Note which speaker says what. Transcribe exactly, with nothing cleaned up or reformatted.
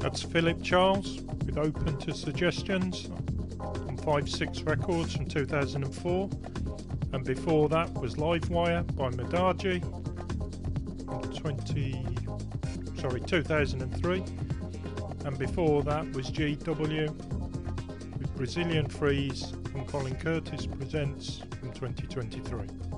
Speaker 1: That's Philip Charles with Open to Suggestions on five six Records from two thousand four. And before that was Livewire by Madaji from twenty, sorry, two thousand three. And before that was G W with Brazilian Freeze from Colin Curtis Presents from twenty twenty-three.